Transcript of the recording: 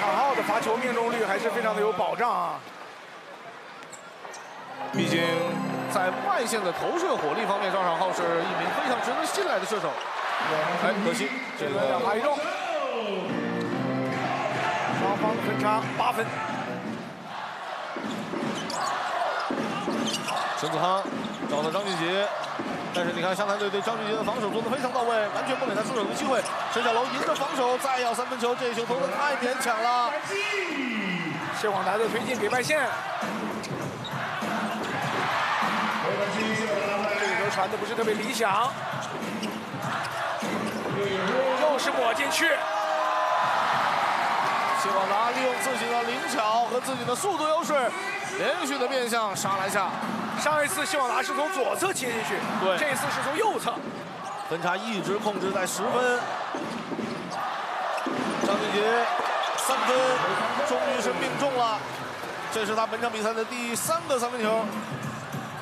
场浩的罚球命中率还是非常的有保障啊。 毕竟在外线的投射火力方面，赵场浩是一名非常值得信赖的射手。哎，可惜这个两罚一中，双方的分差8分。 陈子康找到张俊杰，但是你看湘潭队对张俊杰的防守做得非常到位，完全不给他出手的机会。陈小龙迎着防守，再要3分球，这一球投得太勉强了。 谢广达的推进给外线，这个球传的不是特别理想，又是抹进去。 谢广达利用自己的灵巧和自己的速度优势，连续的面向杀篮下。 上一次谢广达是从左侧切进去， 对， 这次是从右侧。 分差一直控制在10分。张俊杰3分终于是命中了，这是他本场比赛的第3个3分球。